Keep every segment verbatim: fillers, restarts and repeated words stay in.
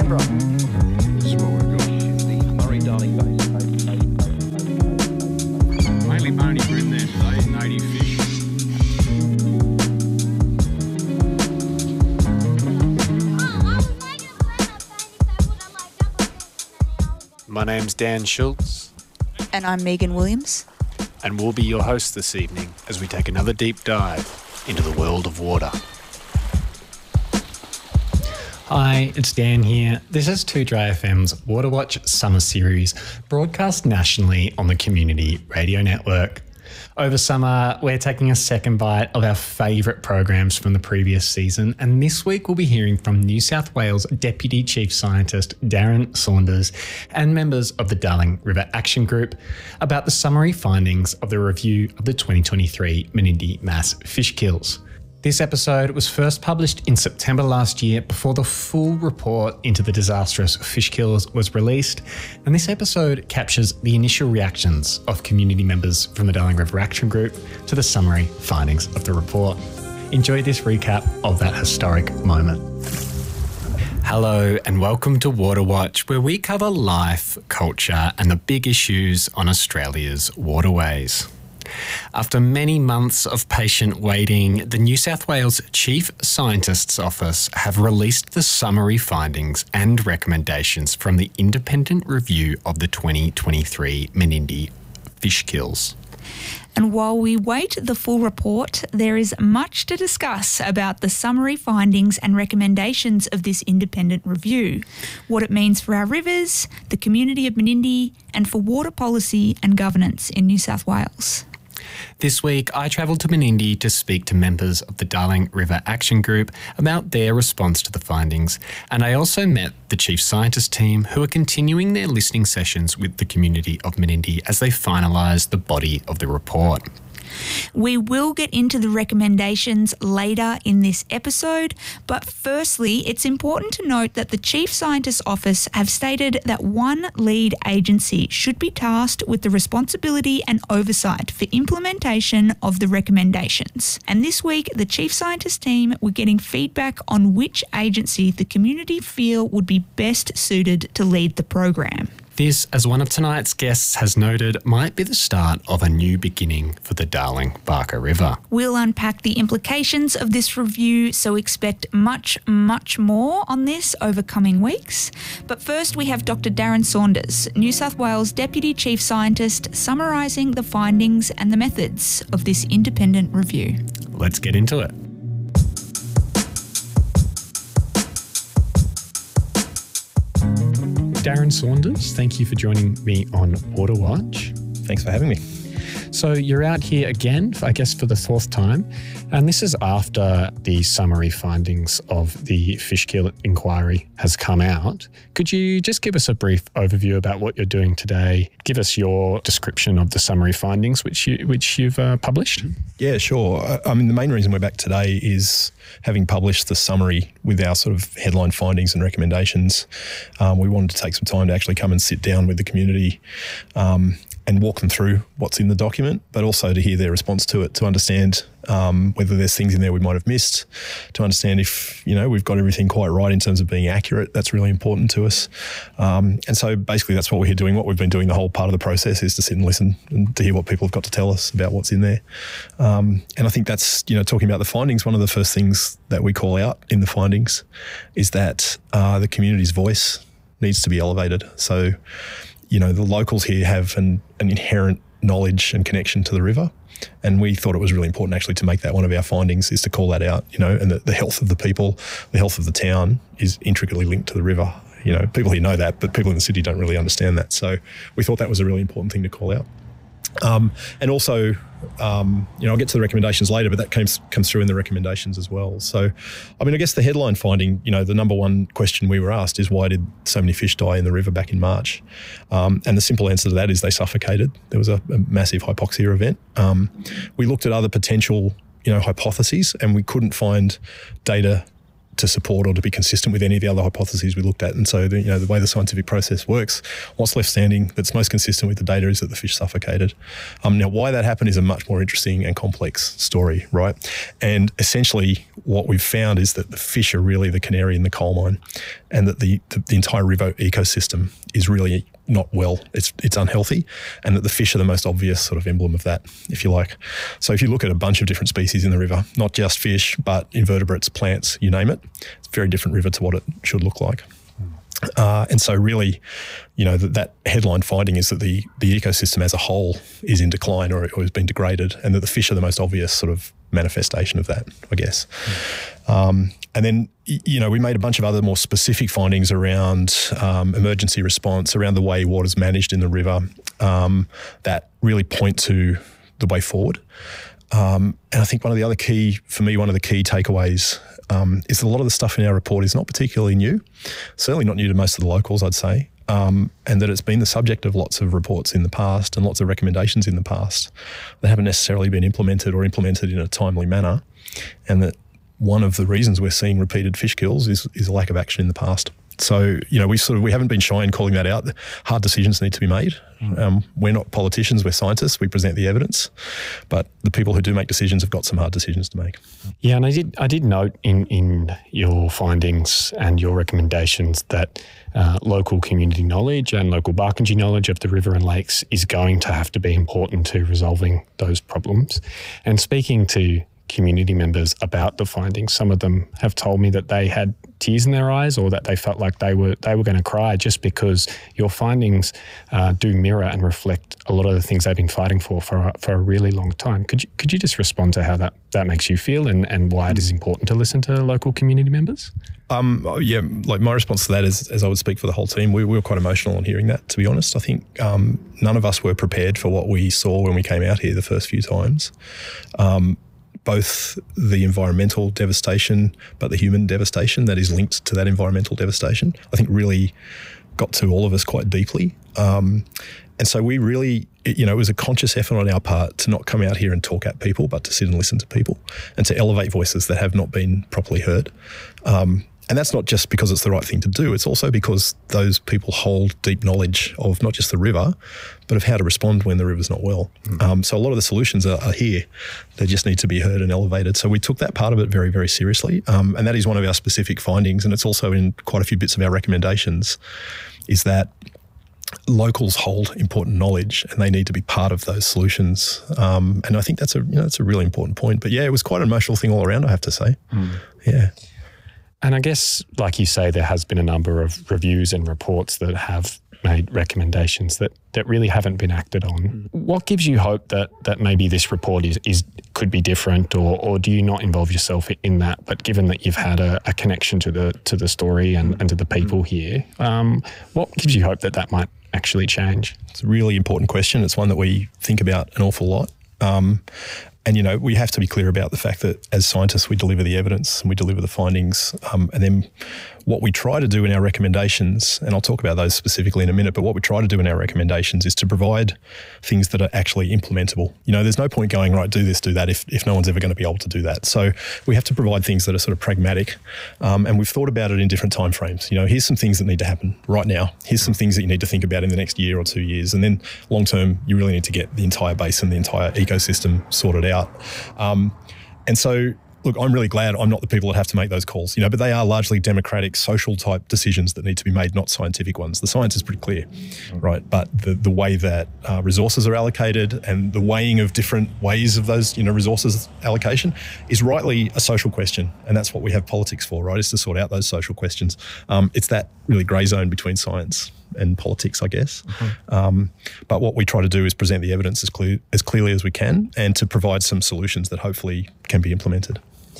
Canberra. This is what we've got here, the Murray-Darling Basin. Mainly bony bream there today, native fish. My name's Dan Schultz. And I'm Megan Williams. And we'll be your hosts this evening as we take another deep dive into the world of water. Hi, it's Dan here. This is two Dry F M's Water Watch Summer Series, broadcast nationally on the Community Radio Network. Over summer, we're taking a second bite of our favourite programs from the previous season, and this week we'll be hearing from New South Wales Deputy Chief Scientist Darren Saunders and members of the Darling River Action Group about the summary findings of the review of the twenty twenty-three Menindee mass fish kills. This episode was first published in September last year before the full report into the disastrous fish kills was released, and this episode captures the initial reactions of community members from the Darling River Action Group to the summary findings of the report. Enjoy this recap of that historic moment. Hello and welcome to Water Watch, where we cover life, culture and the big issues on Australia's waterways. After many months of patient waiting, the New South Wales Chief Scientist's Office have released the summary findings and recommendations from the independent review of the twenty twenty-three Menindee fish kills. And while we wait the full report, there is much to discuss about the summary findings and recommendations of this independent review, what it means for our rivers, the community of Menindee, and for water policy and governance in New South Wales. This week, I travelled to Menindee to speak to members of the Darling River Action Group about their response to the findings, and I also met the Chief Scientist team who are continuing their listening sessions with the community of Menindee as they finalise the body of the report. We will get into the recommendations later in this episode, but firstly, it's important to note that the Chief Scientist's Office have stated that one lead agency should be tasked with the responsibility and oversight for implementation of the recommendations. And this week, the Chief Scientist team were getting feedback on which agency the community feel would be best suited to lead the program. This, as one of tonight's guests has noted, might be the start of a new beginning for the Darling Barker River. We'll unpack the implications of this review, so expect much, much more on this over coming weeks. But first we have Doctor Darren Saunders, New South Wales Deputy Chief Scientist, summarising the findings and the methods of this independent review. Let's get into it. Darren Saunders, thank you for joining me on Water Watch. Thanks for having me. So you're out here again, I guess, for the fourth time, and this is after the summary findings of the fish kill inquiry has come out. Could you just give us a brief overview about what you're doing today? Give us your description of the summary findings which you which you've uh, published. Yeah, sure. I mean, the main reason we're back today is having published the summary with our sort of headline findings and recommendations. Um, we wanted to take some time to actually come and sit down with the community um, and walk them through what's in the document, but also to hear their response to it, to understand um, whether there's things in there we might have missed, to understand if, you know, we've got everything quite right in terms of being accurate. That's really important to us. Um, and so basically that's what we're here doing. What we've been doing the whole part of the process is to sit and listen and to hear what people have got to tell us about what's in there. Um, and I think that's, you know, talking about the findings, one of the first things that we call out in the findings is that uh, the community's voice needs to be elevated. So, you know, the locals here have an, an inherent knowledge and connection to the river. And we thought it was really important actually to make that one of our findings, is to call that out, you know, and the, the health of the people, the health of the town is intricately linked to the river. You know, people here know that, but people in the city don't really understand that. So we thought that was a really important thing to call out. Um, and also, um, you know, I'll get to the recommendations later, but that comes comes through in the recommendations as well. So, I mean, I guess the headline finding, you know, the number one question we were asked is why did so many fish die in the river back in March? Um, and the simple answer to that is they suffocated. There was a, a massive hypoxia event. Um, we looked at other potential, you know, hypotheses, and we couldn't find data to support or to be consistent with any of the other hypotheses we looked at. And so, the, you know, the way the scientific process works, what's left standing that's most consistent with the data is that the fish suffocated. Um, now, why that happened is a much more interesting and complex story, right? And essentially, what we've found is that the fish are really the canary in the coal mine, and that the, the, the entire river ecosystem is really not well, it's it's unhealthy, and that the fish are the most obvious sort of emblem of that, if you like. So if you look at a bunch of different species in the river, not just fish, but invertebrates, plants, you name it, it's a very different river to what it should look like. Uh, and so really, you know, that, that headline finding is that the, the ecosystem as a whole is in decline or, or has been degraded, and that the fish are the most obvious sort of manifestation of that, I guess. Mm. Um, and then, you know, we made a bunch of other more specific findings around um, emergency response, around the way water's managed in the river, um, that really point to the way forward. Um, and I think one of the other key, for me, one of the key takeaways um, is that a lot of the stuff in our report is not particularly new, certainly not new to most of the locals, I'd say, um, and that it's been the subject of lots of reports in the past and lots of recommendations in the past that haven't necessarily been implemented or implemented in a timely manner, and that one of the reasons we're seeing repeated fish kills is, is a lack of action in the past. So, you know, we sort of, we haven't been shy in calling that out. Hard decisions need to be made. Um, we're not politicians, we're scientists. We present the evidence, but the people who do make decisions have got some hard decisions to make. Yeah, and I did I did note in, in your findings and your recommendations that uh, local community knowledge and local Barkindji knowledge of the river and lakes is going to have to be important to resolving those problems. And speaking to community members about the findings, some of them have told me that they had tears in their eyes, or that they felt like they were they were going to cry, just because your findings uh, do mirror and reflect a lot of the things they've been fighting for for a, for a really long time. Could you could you just respond to how that, that makes you feel, and, and why it is important to listen to local community members? Um, yeah, like my response to that is, as I would speak for the whole team, we, we were quite emotional on hearing that, to be honest. I think um, none of us were prepared for what we saw when we came out here the first few times. Um, both the environmental devastation, but the human devastation that is linked to that environmental devastation, I think really got to all of us quite deeply. Um, and so we really, you know, it was a conscious effort on our part to not come out here and talk at people, but to sit and listen to people and to elevate voices that have not been properly heard. Um, And that's not just because it's the right thing to do. It's also because those people hold deep knowledge of not just the river, but of how to respond when the river's not well. Mm. Um, so a lot of the solutions are, are here. They just need to be heard and elevated. So we took that part of it very, very seriously. Um, and that is one of our specific findings. And it's also in quite a few bits of our recommendations, is that locals hold important knowledge and they need to be part of those solutions. Um, and I think that's a, you know, that's a really important point. But yeah, it was quite an emotional thing all around, I have to say. Mm. Yeah. And I guess, like you say, there has been a number of reviews and reports that have made recommendations that, that really haven't been acted on. Mm. What gives you hope that that maybe this report is, is could be different, or or do you not involve yourself in that? But given that you've had a, a connection to the to the story and, and to the people mm. here, um, what gives you hope that that might actually change? It's a really important question. It's one that we think about an awful lot. Um, And, you know, we have to be clear about the fact that as scientists, we deliver the evidence and we deliver the findings. Um, and then what we try to do in our recommendations, and I'll talk about those specifically in a minute, but what we try to do in our recommendations is to provide things that are actually implementable. You know, there's no point going, right, do this, do that, if, if no one's ever going to be able to do that. So we have to provide things that are sort of pragmatic. Um, and we've thought about it in different timeframes. You know, here's some things that need to happen right now. Here's some things that you need to think about in the next year or two years. And then long term, you really need to get the entire basin, the entire ecosystem sorted out. Um, and so, look, I'm really glad I'm not the people that have to make those calls, you know, but they are largely democratic, social type decisions that need to be made, not scientific ones. The science is pretty clear, right? But the, the way that uh, resources are allocated and the weighing of different ways of those, you know, resources allocation is rightly a social question. And that's what we have politics for, right? Is to sort out those social questions. Um, it's that really grey zone between science and politics, I guess. Mm-hmm. Um, but what we try to do is present the evidence as clear, as clearly as we can, and to provide some solutions that hopefully can be implemented.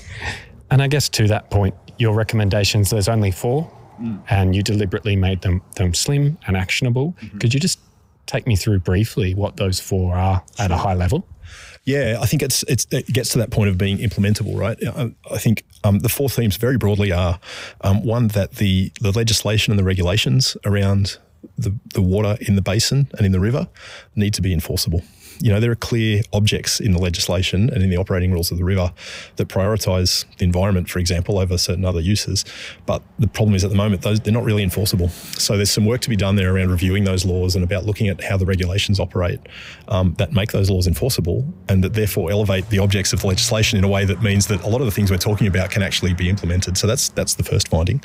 And I guess to that point, your recommendations, there's only four, mm. and you deliberately made them, them slim and actionable. Mm-hmm. Could you just take me through briefly what those four are at a high level? Yeah, I think it's, it's it gets to that point of being implementable, right? I, I think um, the four themes very broadly are, um, one, that the, the legislation and the regulations around the, the water in the basin and in the river need to be enforceable. You know, there are clear objects in the legislation and in the operating rules of the river that prioritise the environment, for example, over certain other uses. But the problem is at the moment, those they're not really enforceable. So there's some work to be done there around reviewing those laws and about looking at how the regulations operate um, that make those laws enforceable and that therefore elevate the objects of the legislation in a way that means that a lot of the things we're talking about can actually be implemented. So that's that's the first finding.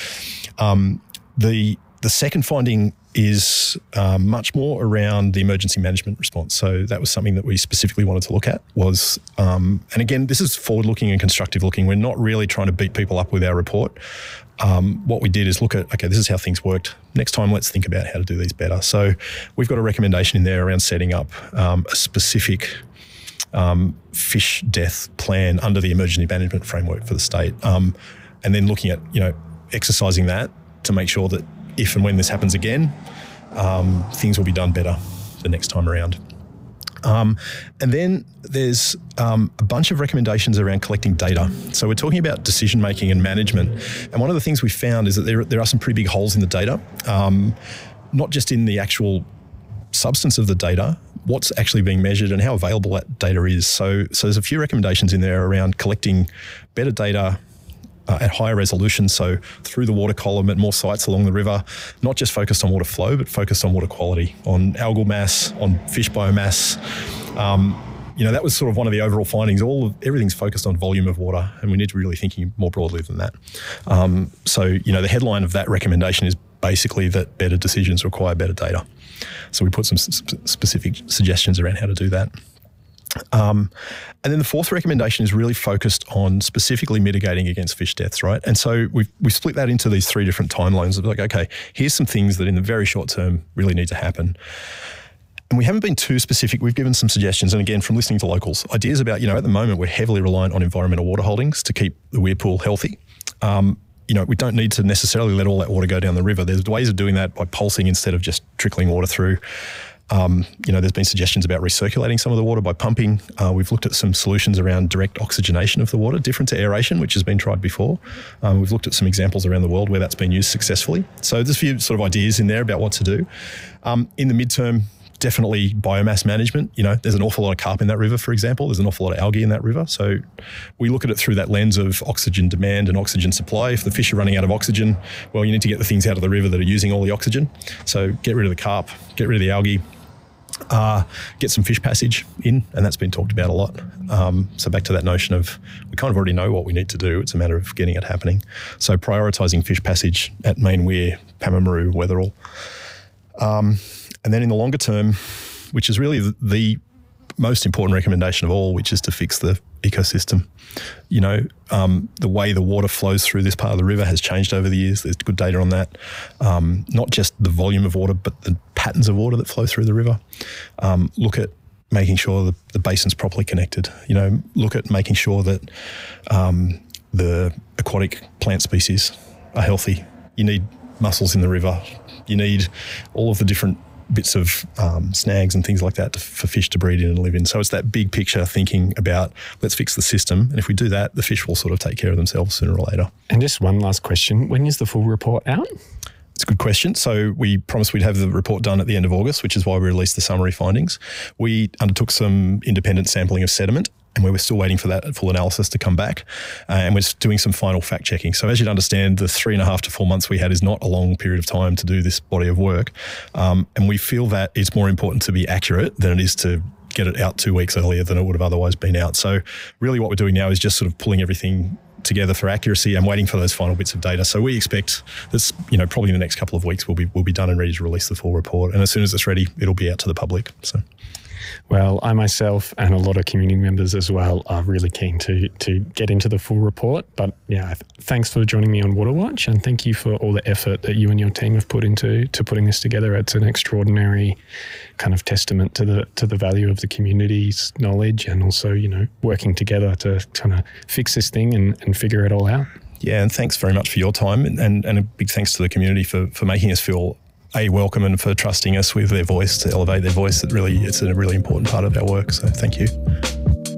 Um, the the second finding is um, much more around the emergency management response. So that was something that we specifically wanted to look at was, um, and again, this is forward-looking and constructive-looking. We're not really trying to beat people up with our report. Um, what we did is look at, okay, this is how things worked. Next time, let's think about how to do these better. So we've got a recommendation in there around setting up um, a specific um, fish death plan under the emergency management framework for the state, um, and then looking at, you know, exercising that to make sure that if and when this happens again, um, things will be done better the next time around. Um, and then there's um, a bunch of recommendations around collecting data. So we're talking about decision making and management. And one of the things we found is that there, there are some pretty big holes in the data, um, not just in the actual substance of the data, what's actually being measured and how available that data is. So, so there's a few recommendations in there around collecting better data Uh, at higher resolution, so through the water column at more sites along the river, not just focused on water flow, but focused on water quality, on algal mass, on fish biomass. Um, you know, that was sort of one of the overall findings. All of, everything's focused on volume of water, and we need to be really thinking more broadly than that. Um, so, you know, the headline of that recommendation is basically that better decisions require better data. So we put some sp- specific suggestions around how to do that. Um, and then the fourth recommendation is really focused on specifically mitigating against fish deaths, right? And so we've, we've split that into these three different timelines of like, okay, here's some things that in the very short term really need to happen. And we haven't been too specific. We've given some suggestions. And again, from listening to locals, ideas about, you know, at the moment, we're heavily reliant on environmental water holdings to keep the weir pool healthy. Um, you know, we don't need to necessarily let all that water go down the river. There's ways of doing that by pulsing instead of just trickling water through. Um, you know, there's been suggestions about recirculating some of the water by pumping. Uh, we've looked at some solutions around direct oxygenation of the water, different to aeration, which has been tried before. Um, we've looked at some examples around the world where that's been used successfully. So there's a few sort of ideas in there about what to do. Um, in the midterm, definitely biomass management. You know, there's an awful lot of carp in that river, for example. There's an awful lot of algae in that river. So we look at it through that lens of oxygen demand and oxygen supply. If the fish are running out of oxygen, well, you need to get the things out of the river that are using all the oxygen. So get rid of the carp, get rid of the algae, Uh, get some fish passage in, and that's been talked about a lot. Um, so back to that notion of we kind of already know what we need to do. It's a matter of getting it happening. So prioritising fish passage at Main Weir, Pamamaroo, Wetherill. Um, and then in the longer term, which is really the, the most important recommendation of all, which is to fix the ecosystem. You know, um, the way the water flows through this part of the river has changed over the years. There's good data on that. Um, not just the volume of water, but the patterns of water that flow through the river. Um, look at making sure the, the basin's properly connected. You know, look at making sure that um, the aquatic plant species are healthy. You need mussels in the river. You need all of the different bits of um, snags and things like that to, for fish to breed in and live in. So it's that big picture thinking about let's fix the system. And if we do that, the fish will sort of take care of themselves sooner or later. And just one last question. When is the full report out? It's a good question. So we promised we'd have the report done at the end of August, which is why we released the summary findings. We undertook some independent sampling of sediment, and we were still waiting for that full analysis to come back. Uh, and we're doing some final fact checking. So as you'd understand, the three and a half to four months we had is not a long period of time to do this body of work. Um, and we feel that it's more important to be accurate than it is to get it out two weeks earlier than it would have otherwise been out. So really what we're doing now is just sort of pulling everything together for accuracy and waiting for those final bits of data. So we expect this, you know, probably in the next couple of weeks we'll be we'll be done and ready to release the full report. And as soon as it's ready, it'll be out to the public. So. Well, I myself and a lot of community members as well are really keen to to get into the full report. But yeah, th- thanks for joining me on Water Watch, and thank you for all the effort that you and your team have put into to putting this together. It's an extraordinary kind of testament to the to the value of the community's knowledge, and also, you know, working together to kind of fix this thing and, and figure it all out. Yeah, and thanks very much for your time, and, and, and a big thanks to the community for for making us feel A, welcome, and for trusting us with their voice to elevate their voice. It really, it's a really important part of our work. So thank you.